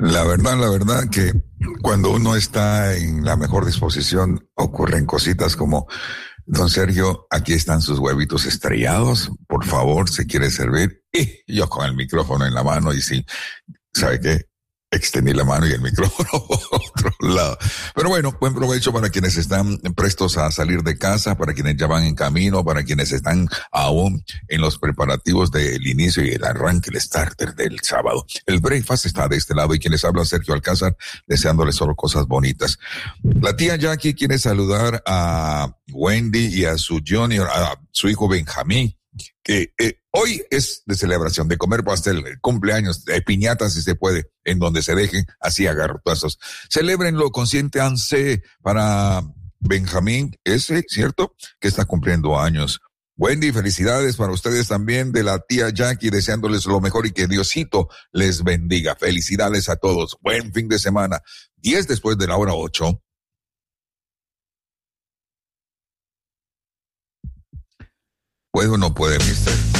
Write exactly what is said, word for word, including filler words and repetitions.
La verdad, la verdad que cuando uno está en la mejor disposición ocurren cositas como, don Sergio, aquí están sus huevitos estrellados, por favor, se quiere servir. Y yo con el micrófono en la mano y sí, ¿sabe qué? Extendí la mano y el micrófono por otro lado. Pero bueno, buen provecho para quienes están prestos a salir de casa, para quienes ya van en camino, para quienes están aún en los preparativos del inicio y el arranque, el starter del sábado. El breakfast está de este lado y quienes hablan Sergio Alcázar, deseándoles solo cosas bonitas. La tía Jackie quiere saludar a Wendy y a su Junior, a su hijo Benjamín, que eh, hoy es de celebración, de comer pastel, cumpleaños, de piñatas si se puede, en donde se dejen así a garrotazos. Celébrenlo, consiéntanse para Benjamín, ese, ¿cierto? Que está cumpliendo años. Wendy, felicidades para ustedes también de la tía Jackie, deseándoles lo mejor y que Diosito les bendiga. Felicidades a todos. Buen fin de semana. Diez después de la hora ocho. ¿Puede o no puede, mister?